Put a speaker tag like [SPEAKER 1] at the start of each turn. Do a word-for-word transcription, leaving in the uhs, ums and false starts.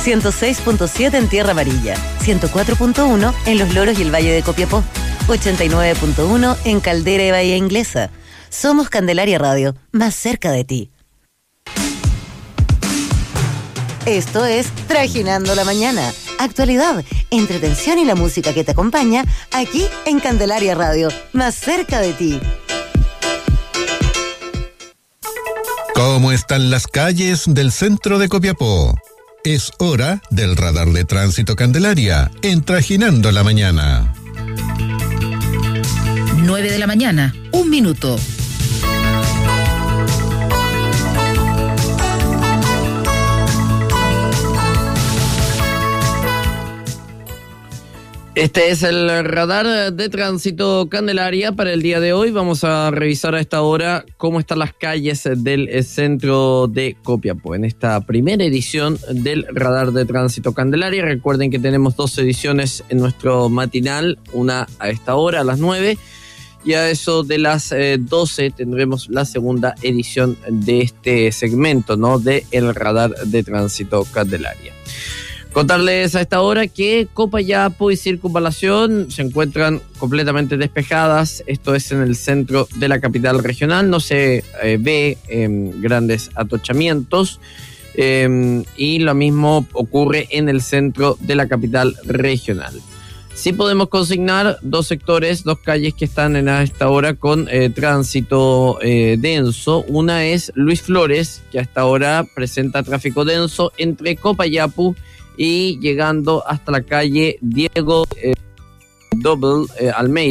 [SPEAKER 1] ciento seis punto siete en Tierra Amarilla, ciento cuatro punto uno en Los Loros y el Valle de Copiapó, ochenta y nueve punto uno en Caldera y Bahía Inglesa. Somos Candelaria Radio, más cerca de ti. Esto es Trajinando la Mañana. Actualidad, entretención y la música que te acompaña aquí en Candelaria Radio, más cerca de ti.
[SPEAKER 2] ¿Cómo están las calles del centro de Copiapó? Es hora del radar de tránsito Candelaria en Trajinando la Mañana.
[SPEAKER 3] nueve de la mañana, un minuto.
[SPEAKER 4] Este es el radar de tránsito Candelaria para el día de hoy. Vamos a revisar a esta hora cómo están las calles del centro de Copiapó. En esta primera edición del radar de tránsito Candelaria, recuerden que tenemos dos ediciones en nuestro matinal, una a esta hora, a las nueve, y a eso de las eh, doce tendremos la segunda edición de este segmento, ¿no?, de el radar de tránsito Candelaria. Contarles a esta hora que Copayapo y Circunvalación se encuentran completamente despejadas. Esto es en el centro de la capital regional. No se eh, ve eh, grandes atochamientos. Eh, y lo mismo ocurre en el centro de la capital regional. Sí podemos consignar dos sectores, dos calles que están en a esta hora con eh, tránsito eh, denso. Una es Luis Flores, que a esta hora presenta tráfico denso entre Copayapo y llegando hasta la calle Diego eh, Double eh, Almeida.